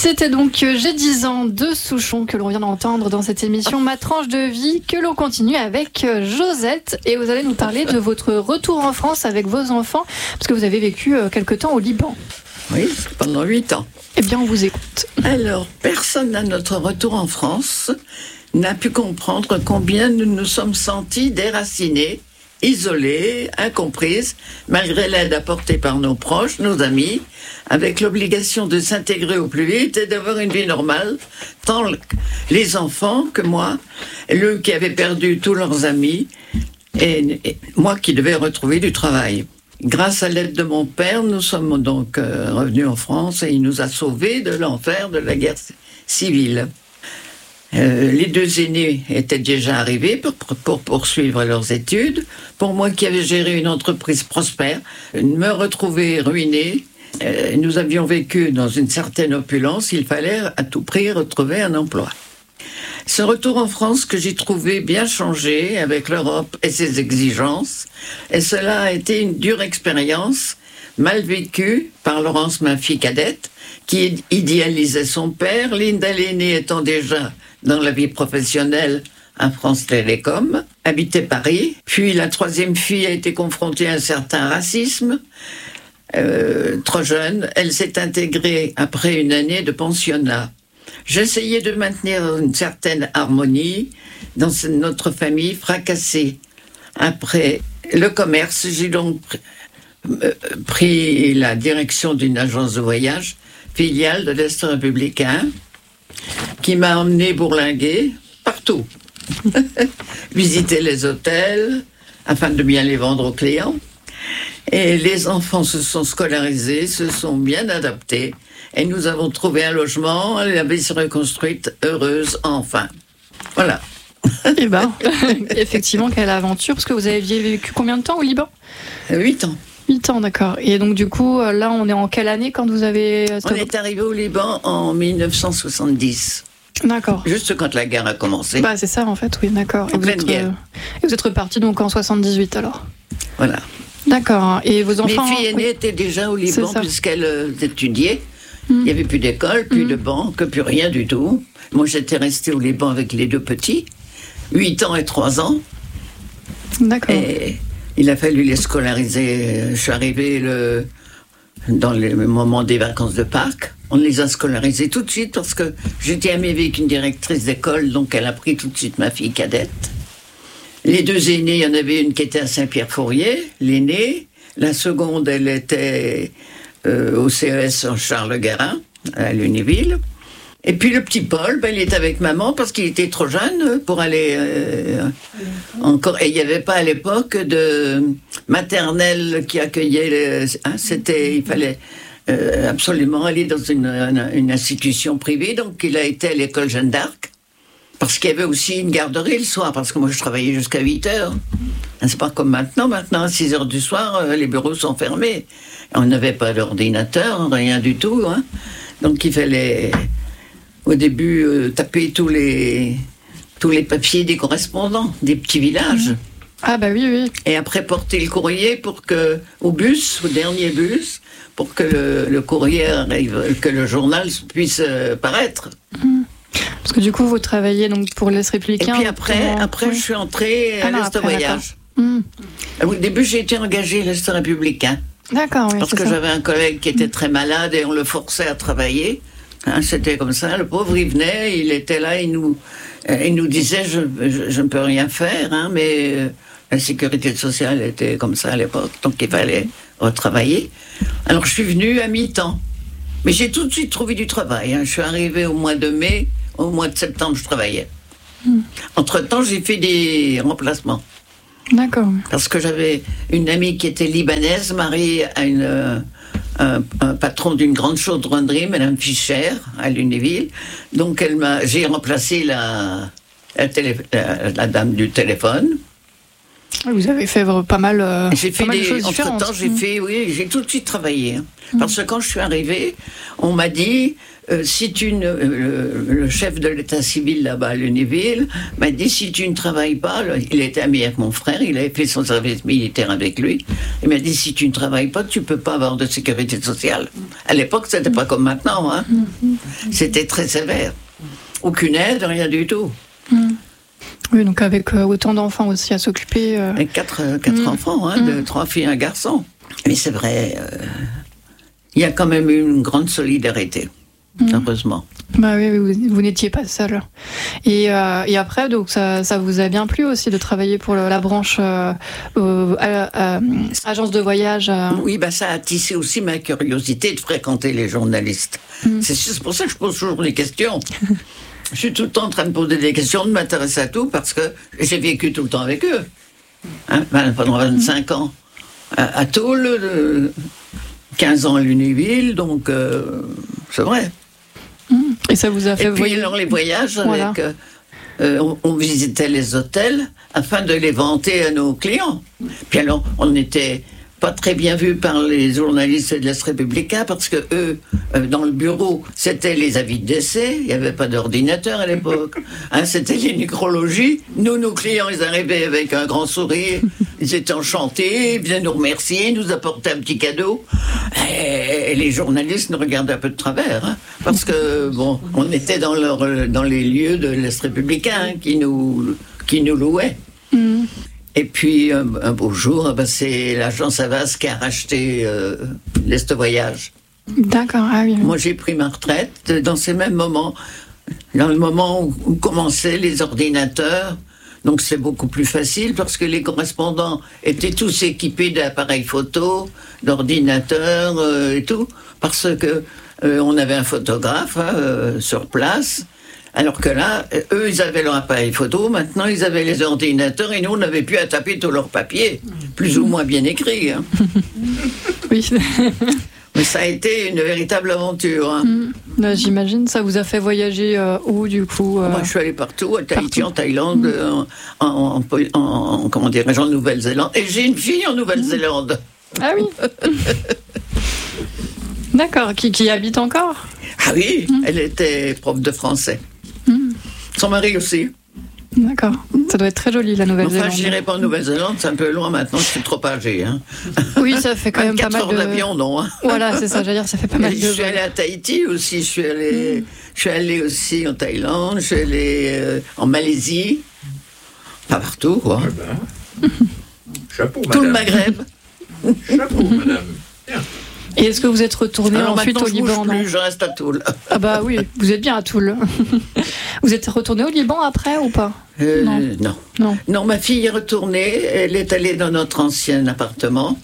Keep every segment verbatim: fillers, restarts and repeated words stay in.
C'était donc J'ai dix ans de Souchon que l'on vient d'entendre dans cette émission Ma tranche de vie, que l'on continue avec Josette, et vous allez nous parler de votre retour en France avec vos enfants, parce que vous avez vécu quelque temps au Liban. Oui, pendant huit ans. Eh bien, on vous écoute. Alors, personne à notre retour en France n'a pu comprendre combien nous nous sommes sentis déracinés, isolés, incomprises, malgré l'aide apportée par nos proches, nos amis, avec l'obligation de s'intégrer au plus vite et d'avoir une vie normale, tant les enfants que moi, eux qui avaient perdu tous leurs amis, et, et moi qui devais retrouver du travail. Grâce à l'aide de mon père, nous sommes donc euh, revenus en France et il nous a sauvés de l'enfer de la guerre civile. Euh, les deux aînés étaient déjà arrivés pour, pour poursuivre leurs études. Pour moi qui avais géré une entreprise prospère, me retrouver ruiné, euh, nous avions vécu dans une certaine opulence, il fallait à tout prix retrouver un emploi. Ce retour en France que j'ai trouvé bien changé avec l'Europe et ses exigences, et cela a été une dure expérience, mal vécue par Laurence, ma fille cadette, qui idéalisait son père, Linda l'aînée étant déjà dans la vie professionnelle à France Télécom, habitait Paris, puis la troisième fille a été confrontée à un certain racisme, euh, trop jeune, elle s'est intégrée après une année de pensionnat. J'essayais de maintenir une certaine harmonie dans notre famille fracassée. Après le commerce, j'ai donc pris la direction d'une agence de voyage, filiale de l'Est républicain, qui m'a emmené bourlinguer partout. Visiter les hôtels, afin de bien les vendre aux clients. Et les enfants se sont scolarisés, se sont bien adaptés. Et nous avons trouvé un logement, la vie s'est reconstruite, heureuse, enfin. Voilà. Eh ben, effectivement, quelle aventure, parce que vous aviez vécu combien de temps au Liban ? Huit ans. Huit ans, d'accord. Et donc, du coup, là, on est en quelle année quand vous avez... On est arrivé au Liban en dix-neuf cent soixante-dix. D'accord. Juste quand la guerre a commencé. Bah, c'est ça, en fait, oui, d'accord. En et, vous pleine êtes, guerre. Euh, et vous êtes reparti donc en soixante-dix-huit, alors ? Voilà. D'accord. Et vos enfants... Mes filles aînées oui. étaient déjà au Liban, puisqu'elles euh, étudiaient. Mm. Il n'y avait plus d'école, plus mm. de banque, plus rien du tout. Moi, j'étais restée au Liban avec les deux petits, huit ans et trois ans. D'accord. Et il a fallu les scolariser. Je suis arrivée le, dans le moment des vacances de Pâques. On les a scolarisés tout de suite parce que j'étais amie avec une directrice d'école, donc elle a pris tout de suite ma fille cadette. Les deux aînés, il y en avait une qui était à Saint-Pierre-Fourier, l'aînée. La seconde, elle était... Euh, au C E S Charles Guérin, à Lunéville. Et puis le petit Paul, ben, il est avec maman parce qu'il était trop jeune pour aller euh, encore. Et il n'y avait pas à l'époque de maternelle qui accueillait. Les, hein, c'était, il fallait euh, absolument aller dans une, une, une institution privée. Donc il a été à l'école Jeanne d'Arc parce qu'il y avait aussi une garderie le soir. Parce que moi je travaillais jusqu'à huit heures. C'est pas comme maintenant. Maintenant à six heures du soir, les bureaux sont fermés. On n'avait pas d'ordinateur, rien du tout. Hein. Donc il fallait, au début, euh, taper tous les, tous les papiers des correspondants, des petits villages. Ah bah oui, oui. Et après porter le courrier pour que, au bus, au dernier bus, pour que le, le courrier arrive, que le journal puisse euh, paraître. Mmh. Parce que du coup, vous travaillez donc pour l'Est républicain. Et puis après, pendant... après oui. je suis entrée à ah l'Est après, Voyage. Mmh. Au début, j'ai été engagée à l'Est républicain. D'accord, oui. Parce que ça. j'avais un collègue qui était très malade et on le forçait à travailler. Hein, c'était comme ça. Le pauvre, il venait, il était là, il nous, euh, il nous disait je, je, je ne peux rien faire, hein, mais euh, la sécurité sociale était comme ça à l'époque, donc il fallait retravailler. Alors je suis venue à mi-temps. Mais j'ai tout de suite trouvé du travail. Hein. Je suis arrivée au mois de mai, au mois de septembre, je travaillais. Mm. Entre-temps, j'ai fait des remplacements. D'accord. Parce que j'avais une amie qui était libanaise, mariée à une, euh, un, un patron d'une grande chaudronnerie, Madame Fischer, à Lunéville. Donc elle m'a, j'ai remplacé la, la, télé, la, la dame du téléphone. Vous avez fait pas mal, euh, j'ai fait pas mal des, de choses différentes. Entre-temps, j'ai mmh. fait, oui, j'ai tout de suite travaillé. Hein. Mmh. Parce que quand je suis arrivée, on m'a dit, euh, si tu ne, euh, le, le chef de l'état civil là-bas à Lunéville m'a dit, si tu ne travailles pas, là, il était ami avec mon frère, il avait fait son service militaire avec lui, il m'a dit, si tu ne travailles pas, tu peux pas avoir de sécurité sociale. À l'époque, c'était pas comme maintenant, hein. Mmh. C'était très sévère. Aucune aide, rien du tout. Mmh. Oui, donc avec euh, autant d'enfants aussi à s'occuper. Euh... Et quatre, euh, quatre mmh. enfants, hein, mmh. de, trois filles et un garçon. Mais c'est vrai, il euh, y a quand même eu une grande solidarité, mmh. heureusement. Bah oui, vous, vous n'étiez pas seul. Et, euh, et après, donc ça, ça vous a bien plu aussi de travailler pour le, la branche euh, euh, euh, agence de voyage. Euh... Oui, bah ça a tissé aussi ma curiosité de fréquenter les journalistes. Mmh. C'est, c'est pour ça que je pose toujours des questions. Je suis tout le temps en train de poser des questions, de m'intéresser à tout, parce que j'ai vécu tout le temps avec eux. Hein, pendant vingt-cinq ans. À, à Toul, de quinze ans à Lunéville, donc euh, c'est vrai. Et ça vous a fait Et puis voyager. alors les voyages, voilà. avec, euh, euh, on, on visitait les hôtels afin de les vanter à nos clients. Puis alors, on était pas très bien vus par les journalistes de l'Est républicain parce que eux, euh, dans le bureau, c'était les avis de décès. Il n'y avait pas d'ordinateur à l'époque. Hein, c'était les nécrologies. Nous, nos clients, ils arrivaient avec un grand sourire. Ils étaient enchantés, ils venaient nous remercier, nous apporter un petit cadeau. Et, et les journalistes nous regardaient un peu de travers, hein, parce que bon, on était dans leur, dans les lieux de l'Est républicain hein, qui nous, qui nous louaient. Mmh. Et puis, un, un beau jour, ben, c'est l'agence Havas qui a racheté euh, l'Est Voyage. D'accord, ah oui. Moi, j'ai pris ma retraite dans ces mêmes moments, dans le moment où, où commençaient les ordinateurs. Donc, c'est beaucoup plus facile parce que les correspondants étaient tous équipés d'appareils photo, d'ordinateurs euh, et tout, parce que euh, on avait un photographe hein, euh, sur place. Alors que là, eux, ils avaient leur appareil photo, maintenant ils avaient les ordinateurs et nous, on n'avait plus à taper tous leurs papiers, plus ou moins bien écrits. Hein. Oui. Mais ça a été une véritable aventure. Hein. Mmh. Là, j'imagine, ça vous a fait voyager euh, où, du coup euh... Moi, je suis allée partout, à Tahiti, partout. en Thaïlande, mmh. en, en, en, en, comment dirais-je, en Nouvelle-Zélande. Et j'ai une fille en Nouvelle-Zélande. Ah oui. D'accord, qui, qui habite encore? Ah oui, mmh. elle était prof de français. Mmh. Son mari aussi. D'accord. Ça doit être très joli, la Nouvelle-Zélande. Enfin, je n'irai pas en Nouvelle-Zélande, c'est un peu loin maintenant, je suis trop âgée. Hein. Oui, ça fait quand même pas mal heures de... d'avion, non. Hein. Voilà, c'est ça, j'allais dire, ça fait pas mal de... Je suis allée à Tahiti aussi, je suis allée, mmh. je suis allée aussi en Thaïlande, je suis allée euh, en Malaisie. Pas partout, quoi. Ouais, ben. Chapeau, madame. Tout le Maghreb. Chapeau, madame. Bien. Et est-ce que vous êtes retourné Alors ensuite au je Liban? Plus, je reste à Toul. Ah bah oui, vous êtes bien à Toul. Vous êtes retourné au Liban après ou pas? euh, non. non. Non. Non, ma fille est retournée. Elle est allée dans notre ancien appartement.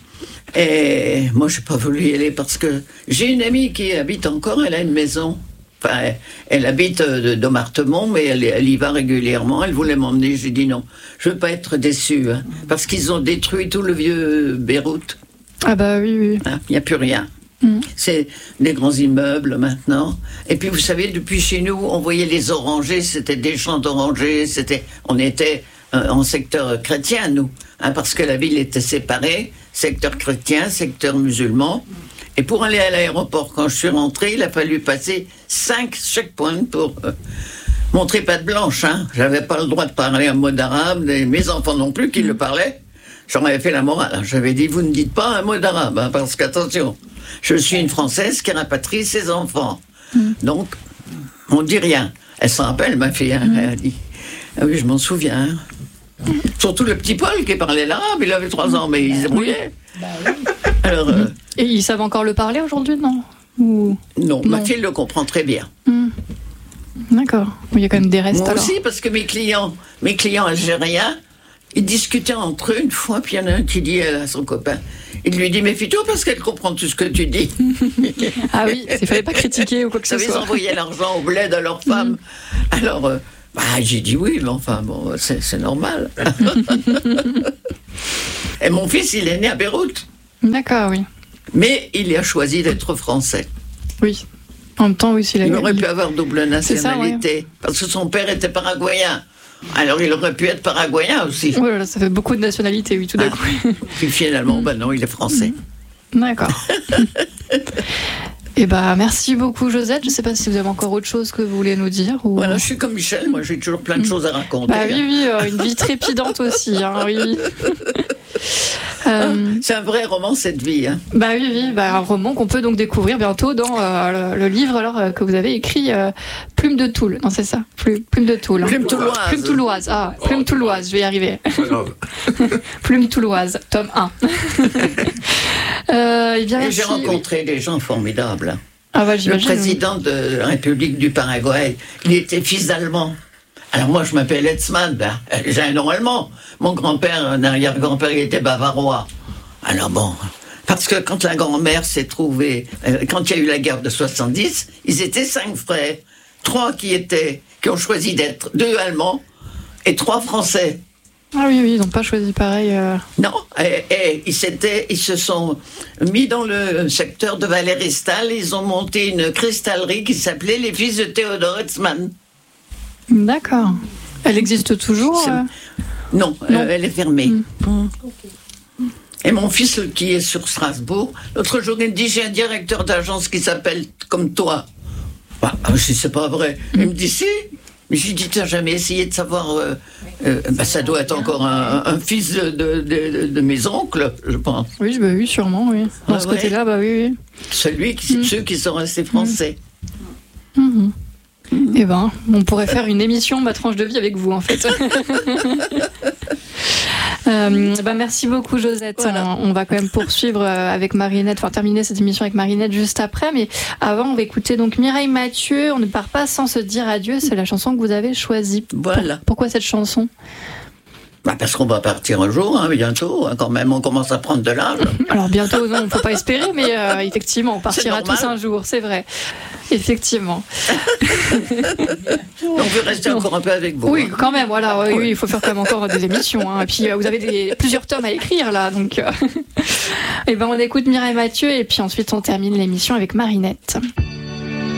Et moi, je n'ai pas voulu y aller parce que j'ai une amie qui habite encore. Elle a une maison. Enfin, elle, elle habite de Domartemont, mais elle, elle y va régulièrement. Elle voulait m'emmener. J'ai dit non. Je ne veux pas être déçue. Hein, parce qu'ils ont détruit tout le vieux Beyrouth. Ah bah oui, oui. Il hein, n'y a plus rien. Mmh. C'est des grands immeubles maintenant. Et puis vous savez, depuis chez nous, on voyait les orangers, c'était des champs d'orangers, c'était, on était euh, en secteur chrétien, nous, hein, parce que la ville était séparée, secteur chrétien, secteur musulman. Et pour aller à l'aéroport, quand je suis rentrée, il a fallu passer cinq checkpoints pour euh, montrer patte blanche. Hein. J'avais pas le droit de parler un mot d'arabe, et mes enfants non plus qui mmh. le parlaient. J'en avais fait la morale. J'avais dit, vous ne dites pas un mot d'arabe, hein, parce qu'attention, je suis une Française qui rapatrie ses enfants. Mmh. Donc, on ne dit rien. Elle s'en rappelle, ma fille, hein, mmh. elle a dit. Ah oui, je m'en souviens. Mmh. Surtout le petit Paul qui parlait l'arabe, il avait trois ans, mais il se brouillait. Bah, oui. Alors, euh, et ils savent encore le parler aujourd'hui, non? Ou... non, non, ma fille le comprend très bien. Mmh. D'accord. Il y a quand même des restes. Moi alors. aussi, parce que mes clients, mes clients algériens, ils discutaient entre eux une fois, puis il y en a un qui dit à son copain, il lui dit, méfie-toi parce qu'elle comprend tout ce que tu dis. Ah oui, il ne fallait pas critiquer ou quoi que ce soit. Ils envoyaient l'argent au bled à leurs femmes. Mmh. Alors, euh, bah, j'ai dit oui, mais enfin, bon, c'est, c'est normal. Et mon fils, il est né à Beyrouth. D'accord, oui. Mais il a choisi d'être français. Oui. En même temps, oui, s'il a... Il aurait pu avoir double nationalité. Ça, ouais. Parce que son père était paraguayen. Alors il aurait pu être paraguayen aussi. Voilà, ça fait beaucoup de nationalités, oui, tout d'un Ah. coup. Puis finalement, ben non, il est français. D'accord. Eh ben, merci beaucoup, Josette. Je ne sais pas si vous avez encore autre chose que vous voulez nous dire. Ou... Voilà, je suis comme Michel, moi j'ai toujours plein de choses à raconter. Bah oui, oui, euh, une vie trépidante aussi. Hein, oui. euh, C'est un vrai roman, cette vie. Hein. bah oui, oui, bah, un roman qu'on peut donc découvrir bientôt dans euh, le, le livre alors, euh, que vous avez écrit, euh, Plume de Toul. Non, c'est ça, Plume, Plume de Toul. Hein. Plume touloise. Plume touloise. Ah, Plume Oh, touloise, je vais y arriver. Pas grave. Plume touloise, tome un. euh, eh bien, Et merci. j'ai rencontré des gens formidables. Ah bah, Le j'imagine. président de la République du Paraguay, il était fils d'Allemand. Alors moi, je m'appelle Hetzmann, ben, j'ai un nom allemand. Mon grand-père, un arrière-grand-père, il était bavarois. Alors bon, parce que quand la grand-mère s'est trouvée, euh, quand il y a eu la guerre de soixante-dix, ils étaient cinq frères. Trois qui étaient, qui ont choisi d'être deux Allemands et trois Français. Ah oui, oui, ils n'ont pas choisi pareil. Euh... Non, et, et ils, s'étaient, ils se sont mis dans le secteur de Valéristal, ils ont monté une cristallerie qui s'appelait les Fils de Théodore Hetzmann. D'accord. Elle existe toujours C'est- euh... Non, Non. euh, elle est fermée. Mm. Et mon fils, qui est sur Strasbourg, l'autre jour, il me dit, j'ai un directeur d'agence qui s'appelle comme toi. Bah, je dis, c'est pas vrai. Il me dit, si. Mais j'ai dit, tu n'as jamais essayé de savoir... euh, euh, bah, ça doit être encore un, un fils de, de, de, de mes oncles, je pense. Oui, bah oui, sûrement, oui. Dans Ah ce ouais. côté-là, bah oui, oui. Celui qui, Mm. Ceux qui sont restés français. Mhm. Eh ben, on pourrait faire une émission Ma tranche de vie avec vous, en fait. Euh, bah merci beaucoup, Josette. Voilà. On, on va quand même poursuivre euh, avec Marinette, enfin terminer cette émission avec Marinette juste après. Mais avant, on va écouter donc Mireille Mathieu. On ne part pas sans se dire adieu. C'est la chanson que vous avez choisie. Voilà. Pour- pourquoi cette chanson? Bah, parce qu'on va partir un jour, hein, bientôt. Hein, quand même, on commence à prendre de l'âge. Alors bientôt, non, on ne peut pas espérer, mais euh, effectivement, on partira normal. tous un jour, c'est vrai. Effectivement. On veut rester encore un peu avec vous. Oui, hein. quand même, voilà. Oui, oui, il faut faire quand même encore des émissions. Hein. Et puis, euh, vous avez des, plusieurs tomes à écrire, là. Donc, euh... et ben, on écoute Mireille Mathieu et puis ensuite, on termine l'émission avec Marinette.